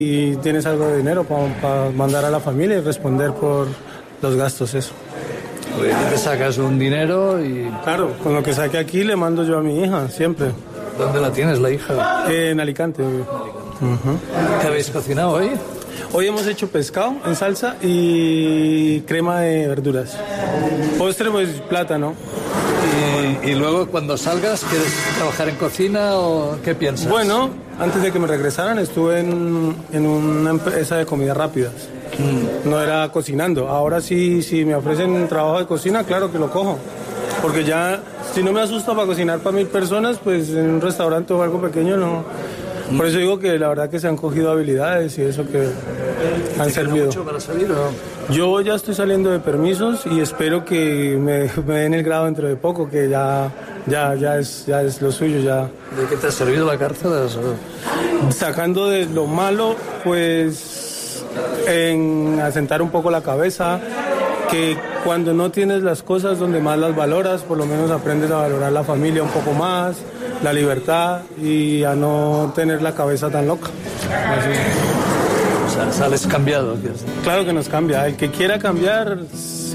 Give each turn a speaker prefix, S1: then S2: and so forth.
S1: y tienes algo de dinero para mandar a la familia y responder por los gastos, eso.
S2: Te sacas un dinero y...
S1: Claro, con lo que saque aquí le mando yo a mi hija, siempre.
S2: ¿Dónde la tienes, la hija?
S1: En Alicante.
S2: ¿Qué habéis cocinado hoy?
S1: Hoy hemos hecho pescado en salsa y crema de verduras. Postre, pues plátano.
S2: Y luego cuando salgas, ¿quieres trabajar en cocina o qué piensas?
S1: Bueno, antes de que me regresaran estuve en una empresa de comidas rápidas. No era cocinando. Ahora sí, si me ofrecen trabajo de cocina, claro que lo cojo. Porque ya, si no me asusta para cocinar para 1000 personas, pues en un restaurante o algo pequeño no. Por eso digo que la verdad que se han cogido habilidades y eso que han servido.
S2: ¿Mucho para salir o...?
S1: Yo ya estoy saliendo de permisos y espero que me den el grado dentro de poco, que ya es lo suyo. Ya.
S2: ¿De qué te ha servido la cárcel?
S1: Sacando de lo malo, pues en asentar un poco la cabeza, que cuando no tienes las cosas donde más las valoras, por lo menos aprendes a valorar la familia un poco más, la libertad y a no tener la cabeza tan loca.
S2: O sea, sales cambiado.
S1: Claro que nos cambia. El que quiera cambiar